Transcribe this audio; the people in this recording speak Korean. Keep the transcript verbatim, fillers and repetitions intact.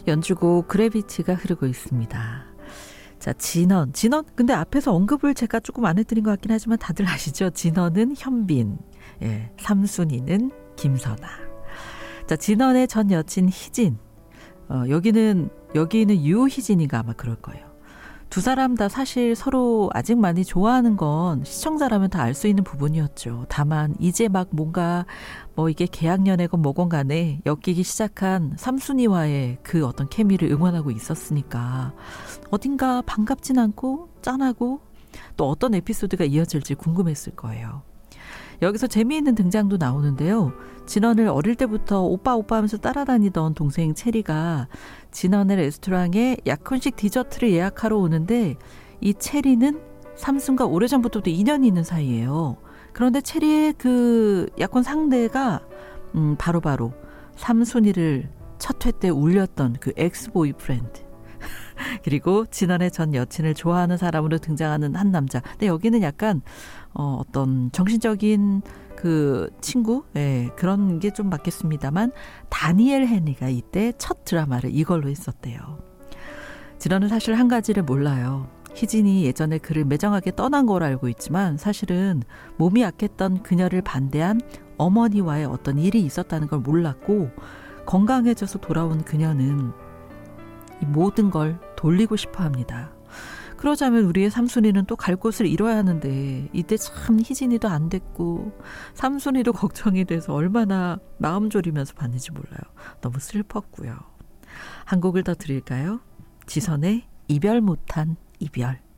연주곡 그래비티가 흐르고 있습니다. 자, 진원. 진원, 근데 앞에서 언급을 제가 조금 안 해드린 것 같긴 하지만 다들 아시죠? 진원은 현빈, 예, 삼순이는 김선아. 자, 진원의 전 여친 희진. 어, 여기는, 여기는 유희진이가 아마 그럴 거예요. 두 사람 다 사실 서로 아직 많이 좋아하는 건 시청자라면 다 알 수 있는 부분이었죠. 다만 이제 막 뭔가 뭐 이게 계약연애건 뭐건 간에 엮이기 시작한 삼순이와의 그 어떤 케미를 응원하고 있었으니까 어딘가 반갑진 않고 짠하고 또 어떤 에피소드가 이어질지 궁금했을 거예요. 여기서 재미있는 등장도 나오는데요. 진원을 어릴 때부터 오빠 오빠 하면서 따라다니던 동생 체리가 진원의 레스토랑에 약혼식 디저트를 예약하러 오는데 이 체리는 삼순과 오래전부터도 인연이 있는 사이예요. 그런데 체리의 그 약혼 상대가 음, 바로바로 삼순이를 첫 회 때 울렸던 그 엑스 보이프렌드. 그리고 진원의 전 여친을 좋아하는 사람으로 등장하는 한 남자. 근데 여기는 약간 어, 어떤 정신적인 그 친구, 예, 그런 게 좀 맞겠습니다만 다니엘 헨리가 이때 첫 드라마를 이걸로 했었대요. 진원은 사실 한 가지를 몰라요. 희진이 예전에 그를 매정하게 떠난 걸 알고 있지만 사실은 몸이 약했던 그녀를 반대한 어머니와의 어떤 일이 있었다는 걸 몰랐고 건강해져서 돌아온 그녀는 이 모든 걸 돌리고 싶어 합니다. 그러자면 우리의 삼순이는 또 갈 곳을 잃어야 하는데 이때 참 희진이도 안 됐고 삼순이도 걱정이 돼서 얼마나 마음 졸이면서 봤는지 몰라요. 너무 슬펐고요. 한 곡을 더 드릴까요? 지선의 이별 못한 이별.